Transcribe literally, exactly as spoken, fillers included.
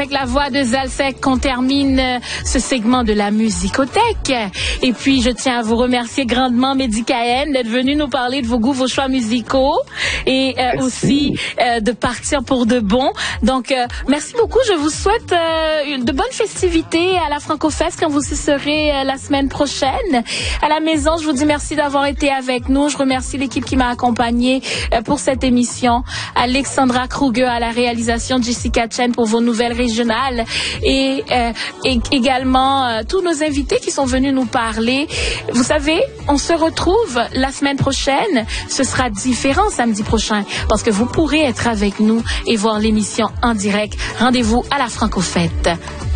avec la voix de Zalsek qu'on termine ce segment de la musicothèque. Et puis, je tiens à vous remercier grandement, Mehdi Kahen, d'être venu nous parler de vos goûts, vos choix musicaux et euh, aussi euh, de partir pour de bon. Donc, euh, merci beaucoup. Je vous souhaite euh, de bonnes festivités à la Francofest quand vous y serez euh, la semaine prochaine. À la maison, je vous dis merci d'avoir été avec nous. Je remercie l'équipe qui m'a accompagnée euh, pour cette émission. Alexandra Kruger à la réalisation, Jessica Chen pour vos nouvelles régionales et, euh, et également euh, tous nos invités qui sont venus nous parler. Vous savez, on se retrouve la semaine prochaine. Ce sera différent samedi prochain parce que vous pourrez être avec nous et voir l'émission en direct. Rendez-vous à la Francofête.